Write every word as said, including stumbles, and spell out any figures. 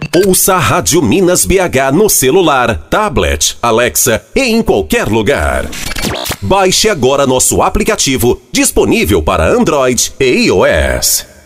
Ouça a Rádio Minas B H no celular, tablet, Alexa e em qualquer lugar. Baixe agora nosso aplicativo, disponível para Android e iOS.